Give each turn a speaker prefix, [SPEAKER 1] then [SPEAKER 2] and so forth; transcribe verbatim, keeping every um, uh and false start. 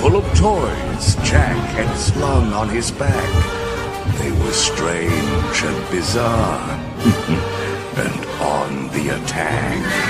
[SPEAKER 1] full of toys Jack had slung on his back. They were strange and bizarre, and on the attack.